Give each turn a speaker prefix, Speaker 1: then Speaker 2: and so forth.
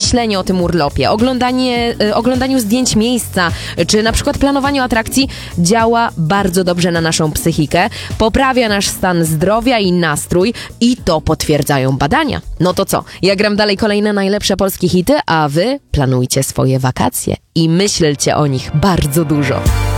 Speaker 1: myślenie o tym urlopie, oglądaniu zdjęć miejsca, czy na przykład planowaniu atrakcji działa bardzo dobrze na naszą psychikę, poprawia nasz stan zdrowia i nastrój i to potwierdzają badania. No to co? Ja gram dalej kolejne najlepsze polskie hity, a wy planujcie swoje wakacje i myślcie o nich bardzo dużo.